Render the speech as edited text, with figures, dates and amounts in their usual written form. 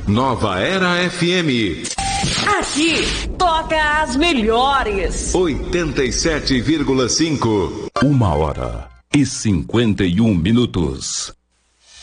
Nova Era FM. Aqui toca as melhores. 87,5. 1h51.